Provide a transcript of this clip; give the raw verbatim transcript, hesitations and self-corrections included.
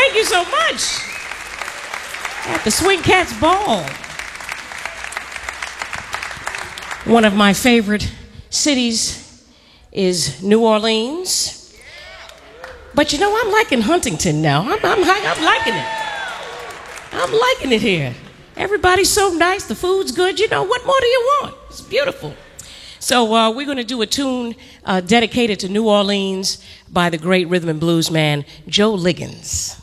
Thank you so much. At the Swing Cats Ball. One of my favorite cities is New Orleans. But you know, I'm liking Huntington now. I'm, I'm, I'm liking it. I'm liking it here. Everybody's so nice. The food's good. You know, what more do you want? It's beautiful. So uh, we're going to do a tune uh, dedicated to New Orleans by the great rhythm and blues man, Joe Liggins.